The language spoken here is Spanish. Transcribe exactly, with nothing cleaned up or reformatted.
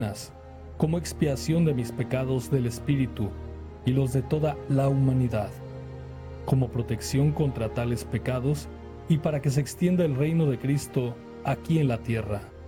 como expiación de mis pecados del espíritu y los de toda la humanidad, como protección contra tales pecados y para que se extienda el reino de Cristo aquí en la tierra.